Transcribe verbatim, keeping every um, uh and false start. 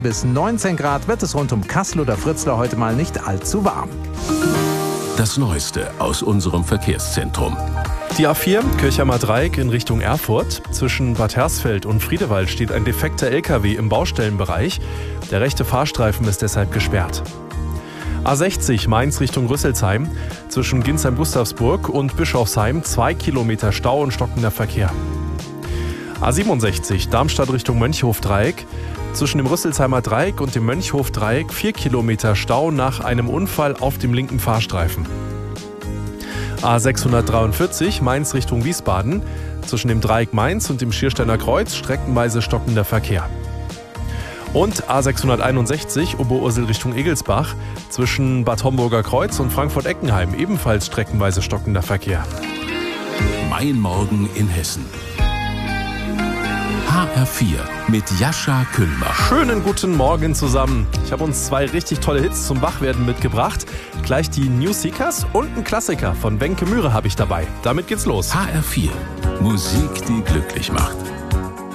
Bis neunzehn Grad wird es rund um Kassel oder Fritzlar heute mal nicht allzu warm. Das Neueste aus unserem Verkehrszentrum. Die A vier, Kirchheimer Dreieck in Richtung Erfurt. Zwischen Bad Hersfeld und Friedewald steht ein defekter L K W im Baustellenbereich. Der rechte Fahrstreifen ist deshalb gesperrt. A sechzig Mainz Richtung Rüsselsheim. Zwischen Ginsheim-Gustavsburg und Bischofsheim zwei Kilometer Stau und stockender Verkehr. A siebenundsechzig Darmstadt Richtung Mönchhof-Dreieck. Zwischen dem Rüsselsheimer Dreieck und dem Mönchhof-Dreieck vier Kilometer Stau nach einem Unfall auf dem linken Fahrstreifen. A sechshundertdreiundvierzig Mainz Richtung Wiesbaden. Zwischen dem Dreieck Mainz und dem Schiersteiner Kreuz streckenweise stockender Verkehr. Und A sechshunderteinundsechzig Oberursel Richtung Egelsbach. Zwischen Bad Homburger Kreuz und Frankfurt-Eckenheim ebenfalls streckenweise stockender Verkehr. Mein Morgen in Hessen. H R vier mit Jascha Küllmach. Schönen guten Morgen zusammen. Ich habe uns zwei richtig tolle Hits zum Wachwerden mitgebracht. Gleich die New Seekers und ein Klassiker von Wenke Mühre habe ich dabei. Damit geht's los. H R vier. Musik, die glücklich macht.